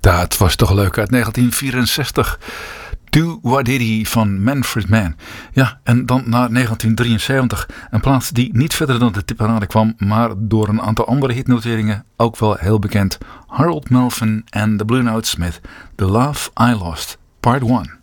Dat was toch leuk uit 1964. Do What Did He van Manfred Mann. Ja, en dan naar 1973. Een plaat die niet verder dan de tipparade kwam, maar door een aantal andere hitnoteringen ook wel heel bekend. Harold Melvin en The Blue Notes met The Love I Lost, Part 1.